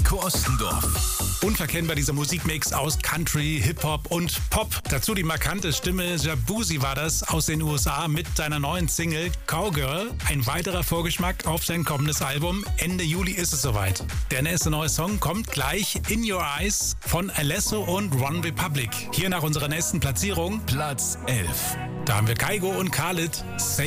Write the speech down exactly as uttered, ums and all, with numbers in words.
Heiko Ostendorf. Unverkennbar dieser Musikmix aus Country, Hip-Hop und Pop. Dazu die markante Stimme, Shaboozey war das, aus den U S A mit seiner neuen Single Cowgirl. Ein weiterer Vorgeschmack auf sein kommendes Album. Ende Juli ist es soweit. Der nächste neue Song kommt gleich, In Your Eyes von Alesso und One Republic. Hier nach unserer nächsten Platzierung. Platz elf. Da haben wir Kygo und Khalid. Say